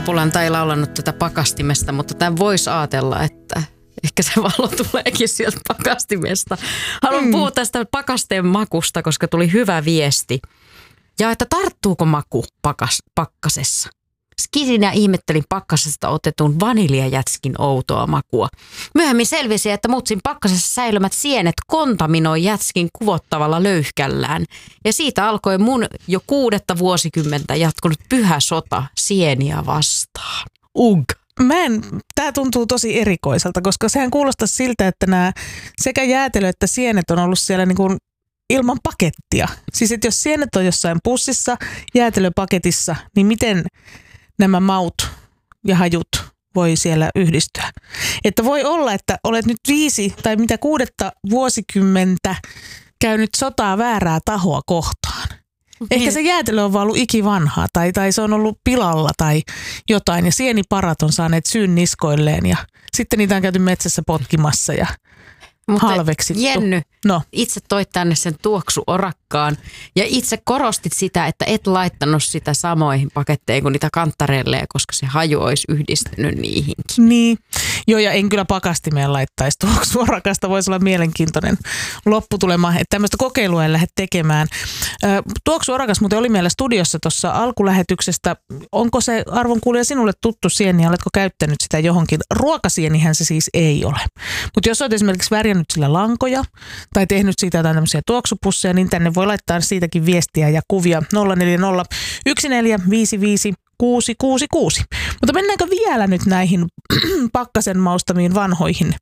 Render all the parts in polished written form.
Apulanta ei laulannut tätä pakastimesta, mutta tämän voisi ajatella, että ehkä se valo tuleekin sieltä pakastimesta. Haluan puhua tästä pakasteen makusta, koska tuli hyvä viesti. Ja että tarttuuko maku pakkasessa? Skisinä ihmettelin pakkasesta otetun vaniljajätskin outoa makua. Myöhemmin selvisi, että mutsin pakkasessa säilymät sienet kontaminoi jätskin kuvottavalla löyhkällään. Ja siitä alkoi mun jo 6. vuosikymmentä jatkunut pyhä sota sieniä vastaan. Tämä tuntuu tosi erikoiselta, koska sehän kuulostaa siltä, että nämä sekä jäätelö että sienet on ollut siellä niin kuin ilman pakettia. Siis että jos sienet on jossain pussissa, jäätelöpaketissa, niin miten nämä maut ja hajut voi siellä yhdistyä? Että voi olla, että olet nyt 5 tai 6. vuosikymmentä käynyt sotaa väärää tahoa kohtaan. Ehkä se jäätelö on vaan ollut ikivanhaa tai se on ollut pilalla tai jotain ja sieniparat on saaneet syyn niskoilleen ja sitten niitä on käyty metsässä potkimassa ja halveksittu. Jenny, itse toit tänne sen tuoksuorakkaan ja itse korostit sitä, että et laittanut sitä samoihin paketteihin kuin niitä kantarelleja, koska se haju olisi yhdistynyt niihinkin. Niin, joo ja en kyllä pakastimeen laittaisi tuoksuorakasta, voisi olla mielenkiintoinen lopputulema, että tämmöistä kokeilua en lähde tekemään. Tuoksuorakas muuten oli meillä studiossa tuossa alkulähetyksestä. Onko se arvon kuulija sinulle tuttu sieni ja oletko käyttänyt sitä johonkin? Ruokasienihän se siis ei ole, mutta jos olet esimerkiksi värjännyt sillä lankoja tai tehnyt siitä jotain tämmöisiä tuoksupusseja, niin tänne voi laittaa siitäkin viestiä ja kuvia 040 1455 666. Mutta mennäänkö vielä nyt näihin pakkasen maustamiin vanhoihin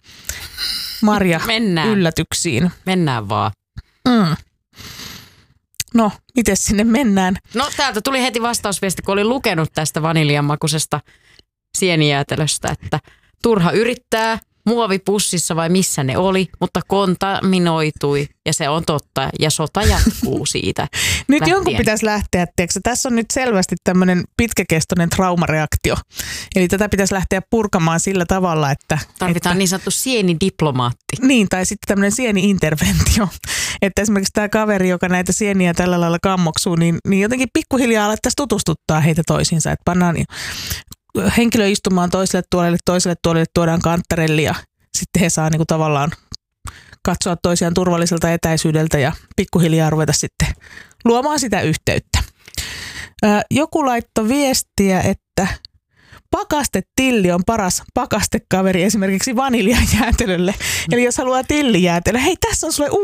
yllätyksiin? Mennään vaan. No, miten sinne mennään? No täältä tuli heti vastausviesti, kun olin lukenut tästä vaniljanmakuisesta sienijäätelöstä, että turha yrittää. Muovipussissa vai missä ne oli, mutta kontaminoitui ja se on totta ja sota jatkuu siitä. Nyt jonkun pitäisi lähteä, tiedätkö? Tässä on nyt selvästi tämmöinen pitkäkestoinen traumareaktio. Eli tätä pitäisi lähteä purkamaan sillä tavalla, että tarvitaan niin sanottu sienidiplomaatti. Niin, tai sitten tämmöinen sieni-interventio. Että esimerkiksi tämä kaveri, joka näitä sieniä tällä lailla kammoksuu, niin jotenkin pikkuhiljaa alettaisiin tutustuttaa heitä toisiinsa. Että pannaan henkilö istumaan toiselle tuolille tuodaan kanttarelli ja sitten he saa niinku tavallaan katsoa toisiaan turvalliselta etäisyydeltä ja pikkuhiljaa ruveta sitten luomaan sitä yhteyttä. Joku laittoi viestiä, että pakastetilli on paras pakastekaveri esimerkiksi vaniljajäätelölle. Eli jos haluaa tillijäätelö, hei tässä on sulle